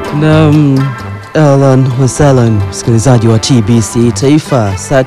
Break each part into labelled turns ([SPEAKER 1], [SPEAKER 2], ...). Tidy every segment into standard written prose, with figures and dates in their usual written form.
[SPEAKER 1] Ahlan wasalan msikilizaji wa TBC Taifa, saa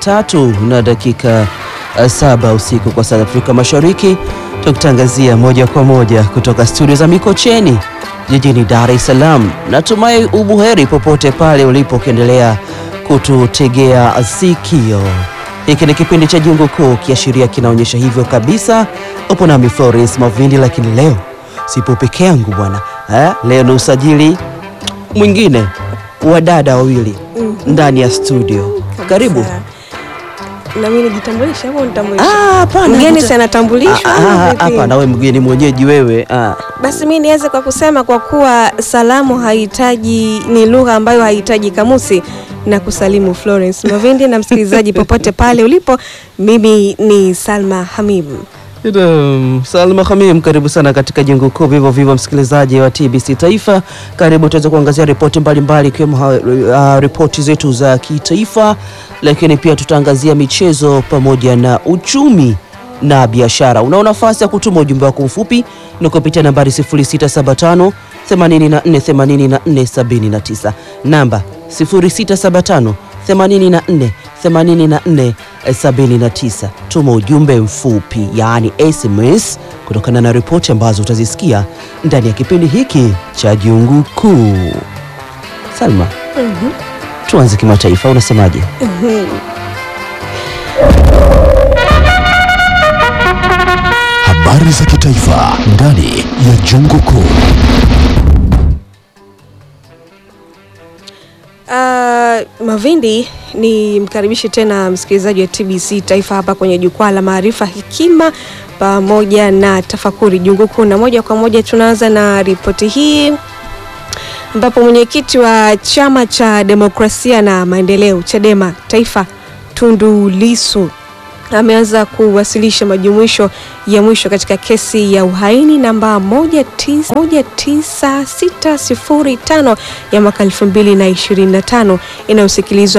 [SPEAKER 1] 3:07 usiku kwa saa Afrika Mashariki, tukitangazia moja kwa moja kutoka studio za Mikocheni jijini Dar es Salaam. Natumai ubuheri popote pale ulipo ukiendelea kututegea sikio. Hiki ni kipindi cha Jungu Kuu, kiashiria kinaonyesha hivyo kabisa. Upo nami Florence Mavindi, lakini leo sipo peke yangu bwana. Leo ni usajili mwingine wa dada wawili ndani ya studio. Karibu.
[SPEAKER 2] Na mimi nijitambulisha hapo, nitambulisha.
[SPEAKER 1] Hapana.
[SPEAKER 2] Mgeni si anatambulishwa.
[SPEAKER 1] Hapana, wewe mgeni mwenyeji wewe.
[SPEAKER 2] Basi mimi nianze kwa kusema, kwa kuwa salamu ni lugha ambayo haihitaji kamusi, na kusalimu Florence Mavindi na msikilizaji popote pale ulipo. Mimi ni Salma Hamim.
[SPEAKER 1] Salma Hamim, karibu sana katika Jungu Kuu. Vivo msikilizaji wa TBC Taifa, karibu tuweze kuangazia ripoti mbalimbali, ikiwemo ripoti zetu za kitaifa, lakini pia tutaangazia michezo pamoja na uchumi na biashara. Una nafasi ya kutuma ujumbe wako mfupi na kupitia nambari 0675 848479, namba 0675 848479. Tuma ujumbe mfupi, yaani SMS, kutokana na ripoti ambazo utazisikia ndani ya kipindi hiki cha Jungu Kuu. Salma, tuanze kimataifa, unasemaje?
[SPEAKER 3] Habari za kitaifa ndani ya Jungu Kuu.
[SPEAKER 2] Mavindi, ni mkaribishi tena msikilizaji wa TBC Taifa hapa kwenye jukwaa la maarifa, hekima pamoja na tafakuri, Jungu Kuu. Na moja kwa moja tunaanza na ripoti hii, ambapo mwenyekiti wa Chama cha Demokrasia na Maendeleo Chadema Taifa, Tundu Lissu, ameanza kuwasilisha majumuisho ya mwisho katika kesi ya uhaini namba 19605 ya mwaka 2025 inayosikilizwa